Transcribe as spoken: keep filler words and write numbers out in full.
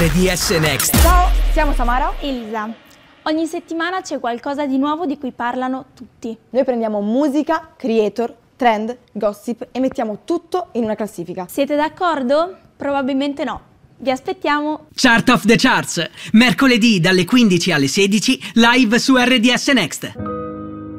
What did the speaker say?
R D S Next. Ciao, siamo Samara e Elisa. Ogni settimana c'è qualcosa di nuovo di cui parlano tutti. Noi prendiamo musica, creator, trend, gossip e mettiamo tutto in una classifica. Siete d'accordo? Probabilmente no. Vi aspettiamo. Chart of the Charts, mercoledì dalle quindici alle sedici, live su R D S Next.